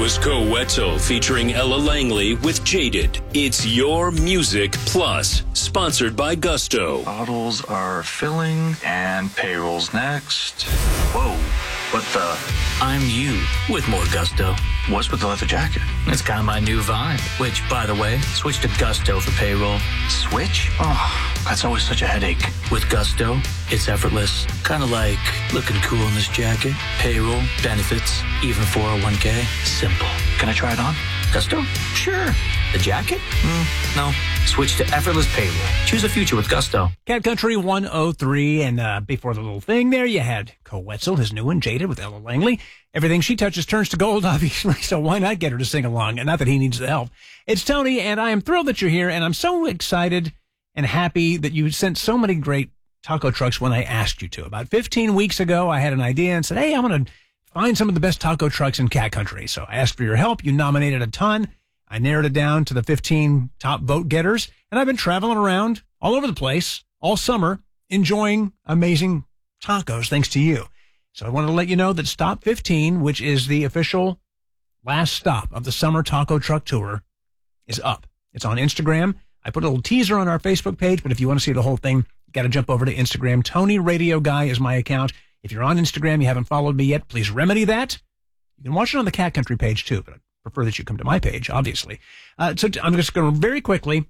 was Coetzel featuring Ella Langley with Jaded. It's Your Music Plus, sponsored by Gusto. Bottles are filling and payroll's next. Whoa, what the? I'm you with more Gusto. What's with the leather jacket? It's kind of my new vibe, which, by the way, switch to Gusto for payroll. Switch? Oh, that's always such a headache. With Gusto, it's effortless. Kind of like looking cool in this jacket. Payroll, benefits, even 401k. Simple. Can I try it on? Gusto? Sure. The jacket? No. Switch to effortless payroll. Choose a future with Gusto. Cat Country 103, and before the little thing there, you had Coetzel, his new one, Jaded, with Ella Langley. Everything she touches turns to gold, obviously, so why not get her to sing along? And not that he needs the help. It's Tony, and I am thrilled that you're here, and I'm so excited and happy that you sent so many great taco trucks when I asked you to. About 15 weeks ago, I had an idea and said, hey, I want to find some of the best taco trucks in Cat Country. So I asked for your help. You nominated a ton. I narrowed it down to the 15 top vote getters, and I've been traveling around all over the place all summer, enjoying amazing tacos thanks to you. So I wanted to let you know that Stop 15, which is the official last stop of the summer taco truck tour, is up. It's on Instagram. I put a little teaser on our Facebook page, but if you want to see the whole thing, you got to jump over to Instagram. Tony Radio Guy is my account. If you're on Instagram, you haven't followed me yet, please remedy that. You can watch it on the Cat Country page too, but I prefer that you come to my page, obviously. So I'm just going to very quickly.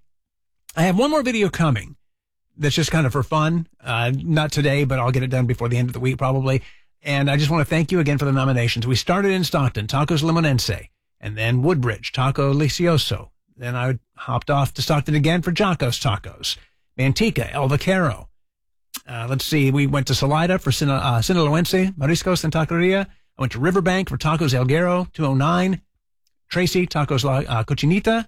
I have one more video coming that's just kind of for fun. Not today, but I'll get it done before the end of the week probably. And I just want to thank you again for the nominations. We started in Stockton, Tacos Limonense, and then Woodbridge, Taco Delicioso. Then I hopped off to Stockton again for Jocko's Tacos, Manteca, El Vaquero. Let's see, we went to Salida for Sinaloense, Mariscos and Taqueria. I went to Riverbank for Tacos El Guero, 209. Tracy, Tacos La Cochinita.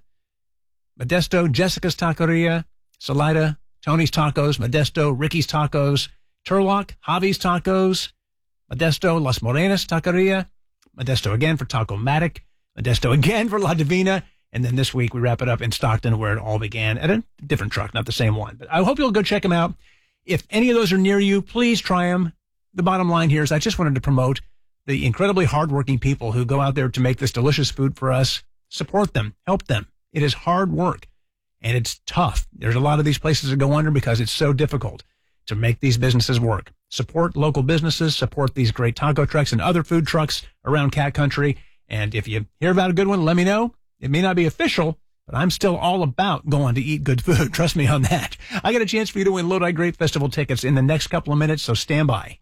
Modesto, Jessica's Taqueria. Salida, Tony's Tacos. Modesto, Ricky's Tacos. Turlock, Javi's Tacos. Modesto, Las Morenas Taqueria. Modesto again for Taco Matic. Modesto again for La Divina. And then this week we wrap it up in Stockton where it all began at a different truck, not the same one. But I hope you'll go check them out. If any of those are near you, please try them. The bottom line here is I just wanted to promote the incredibly hardworking people who go out there to make this delicious food for us. Support them. Help them. It is hard work, and it's tough. There's a lot of these places that go under because it's so difficult to make these businesses work. Support local businesses. Support these great taco trucks and other food trucks around Cat Country. And if you hear about a good one, let me know. It may not be official, but I'm still all about going to eat good food. Trust me on that. I got a chance for you to win Lodi Great Festival tickets in the next couple of minutes, so stand by.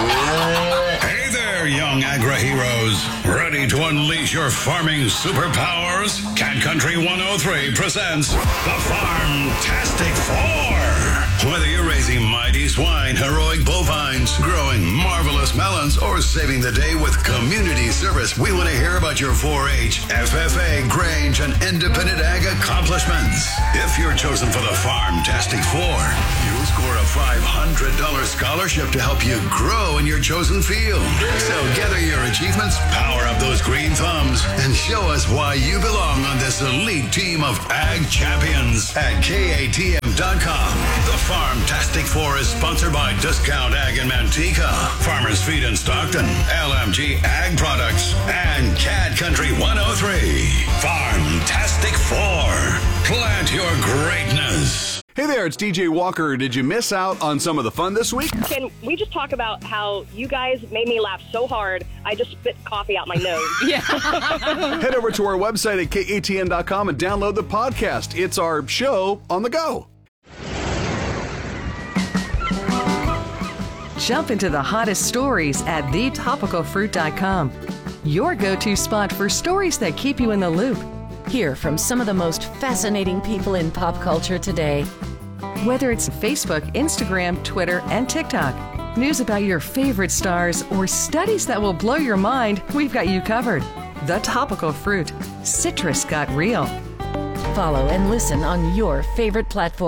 Hey there, young agri-heroes. Ready to unleash your farming superpowers? Cat Country 103 presents the Farm-tastic Four. Whether you're raising mighty swine, heroic bovines, growing marvelous melons, or saving the day with community service, we want to hear about your 4-H, FFA, Grange, and independent ag accomplishments. If you're chosen for the Farm-tastic Four, you'll score a $500 scholarship to help you grow in your chosen field. So gather your achievements, power up those green thumbs, and show us why you belong on this elite team of ag champions at KATM.com. The Farm-tastic Four is sponsored by Discount Ag in Manteca, Farmers Feed in Stockton, LMG Ag Products, and Cat Country 103. Farm-tastic Four. Plant your greatness. Hey there, it's DJ Walker. Did you miss out on some of the fun this week? Can we just talk about how you guys made me laugh so hard, I just spit coffee out my nose? Yeah. Head over to our website at KATN.com and download the podcast. It's our show on the go. Jump into the hottest stories at thetopicalfruit.com. Your go-to spot for stories that keep you in the loop. Hear from some of the most fascinating people in pop culture today. Whether it's Facebook, Instagram, Twitter, and TikTok, news about your favorite stars, or studies that will blow your mind, we've got you covered. The Topical Fruit. Citrus got real. Follow and listen on your favorite platform.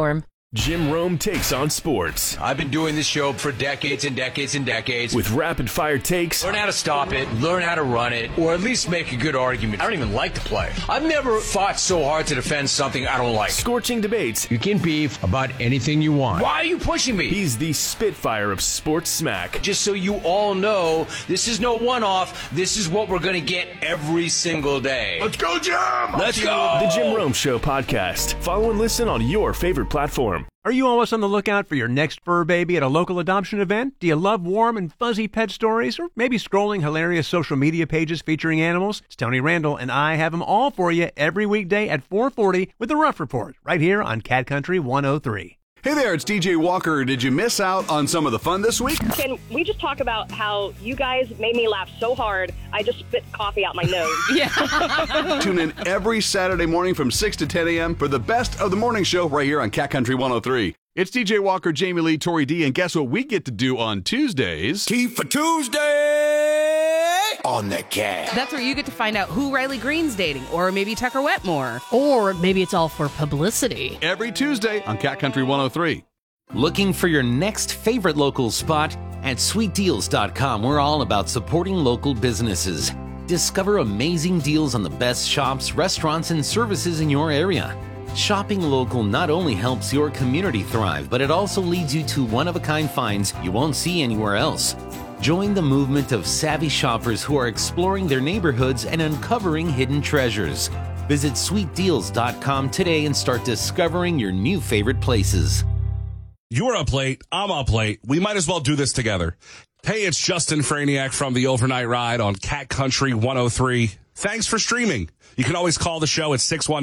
Jim Rome takes on sports. I've been doing this show for decades and decades and decades. With rapid-fire takes. Learn how to stop it, learn how to run it, or at least make a good argument. I don't even like to play. I've never fought so hard to defend something I don't like. Scorching debates. You can beef about anything you want. Why are you pushing me? He's the Spitfire of sports smack. Just so you all know, this is no one-off. This is what we're going to get every single day. Let's go, Jim! Let's go! The Jim Rome Show podcast. Follow and listen on your favorite platform. Are you always on the lookout for your next fur baby at a local adoption event? Do you love warm and fuzzy pet stories? Or maybe scrolling hilarious social media pages featuring animals? It's Tony Randall, and I have them all for you every weekday at 4:40 with the Rough Report, right here on Cat Country 103. Hey there, it's DJ Walker. Did you miss out on some of the fun this week? Can we just talk about how you guys made me laugh so hard, I just spit coffee out my nose? Yeah. Tune in every Saturday morning from 6 to 10 a.m. for the best of the morning show right here on Cat Country 103. It's DJ Walker, Jamie Lee, Tori D, and guess what we get to do on Tuesdays? Tea for Tuesday on the Cat. That's where you get to find out who Riley Green's dating, or maybe Tucker Wetmore. Or maybe it's all for publicity. Every Tuesday on Cat Country 103. Looking for your next favorite local spot? At sweetdeals.com, we're all about supporting local businesses. Discover amazing deals on the best shops, restaurants, and services in your area. Shopping local not only helps your community thrive, but it also leads you to one-of-a-kind finds you won't see anywhere else. Join the movement of savvy shoppers who are exploring their neighborhoods and uncovering hidden treasures. Visit sweetdeals.com today and start discovering your new favorite places. You're up late. I'm up late. We might as well do this together. Hey, it's Justin Franiak from the Overnight Ride on Cat Country 103. Thanks for streaming. You can always call the show at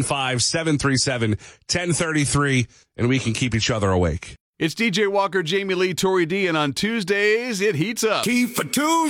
615-737-1033, and we can keep each other awake. It's DJ Walker, Jamie Lee, Tori D, and on Tuesdays, it heats up. Tea for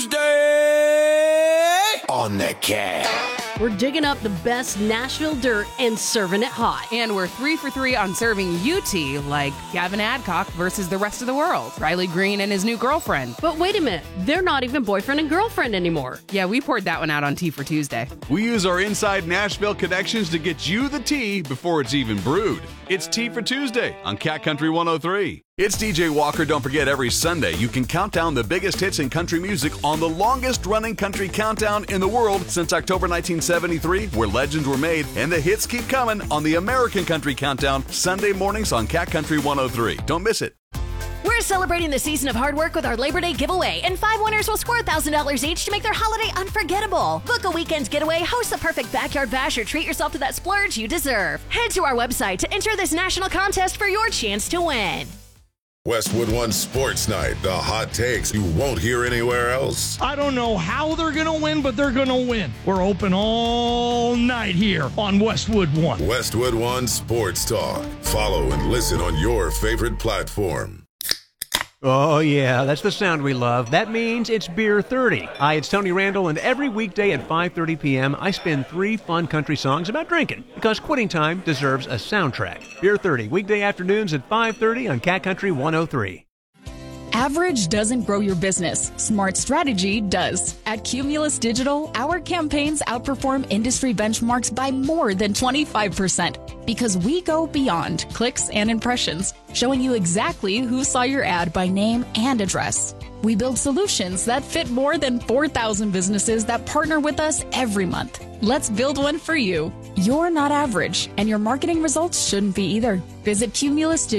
Tuesday on the Cat. We're digging up the best Nashville dirt and serving it hot. And we're 3 for 3 on serving you tea, like Gavin Adcock versus the rest of the world, Riley Green and his new girlfriend. But wait a minute, they're not even boyfriend and girlfriend anymore. Yeah, we poured that one out on Tea for Tuesday. We use our inside Nashville connections to get you the tea before it's even brewed. It's Tea for Tuesday on Cat Country 103. It's DJ Walker. Don't forget, every Sunday you can count down the biggest hits in country music on the longest running country countdown in the world since October 1973, where legends were made, and the hits keep coming on the American Country Countdown, Sunday mornings on Cat Country 103. Don't miss it. We're celebrating the season of hard work with our Labor Day giveaway, and 5 winners will score $1,000 each to make their holiday unforgettable. Book a weekend's getaway, host the perfect backyard bash, or treat yourself to that splurge you deserve. Head to our website to enter this national contest for your chance to win. Westwood One Sports Night, the hot takes you won't hear anywhere else. I don't know how they're going to win, but they're going to win. We're open all night here on Westwood One. Westwood One Sports Talk. Follow and listen on your favorite platform. Oh, yeah, that's the sound we love. That means it's Beer 30. Hi, it's Tony Randall, and every weekday at 5:30 p.m., I spin 3 fun country songs about drinking, because quitting time deserves a soundtrack. Beer 30, weekday afternoons at 5:30 on Cat Country 103. Average doesn't grow your business. Smart strategy does. At Cumulus Digital, our campaigns outperform industry benchmarks by more than 25% because we go beyond clicks and impressions, showing you exactly who saw your ad by name and address. We build solutions that fit more than 4,000 businesses that partner with us every month. Let's build one for you. You're not average, and your marketing results shouldn't be either. Visit Cumulus Digital.